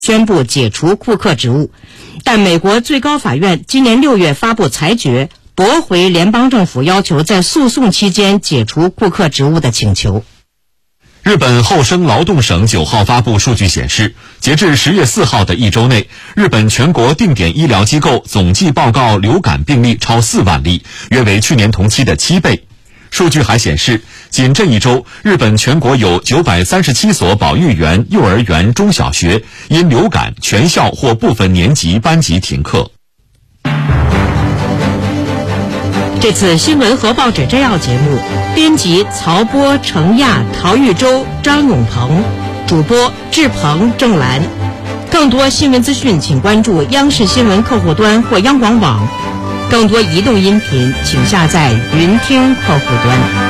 宣布解除库克职务，但美国最高法院今年6月发布裁决，驳回联邦政府要求在诉讼期间解除库克职务的请求。 日本厚生劳动省9号发布数据显示，截至10月4号的一周内，日本全国定点医疗机构总计报告流感病例超4万例，约为去年同期的7倍。数据还显示，仅这一周，日本全国有937所保育园、幼儿园、中小学因流感全校或部分年级班级停课。 这次新闻和报纸摘要节目，编辑曹波、程亚、陶玉洲、张永鹏，主播志鹏、郑兰。更多新闻资讯，请关注央视新闻客户端或央广网。更多移动音频，请下载云听客户端。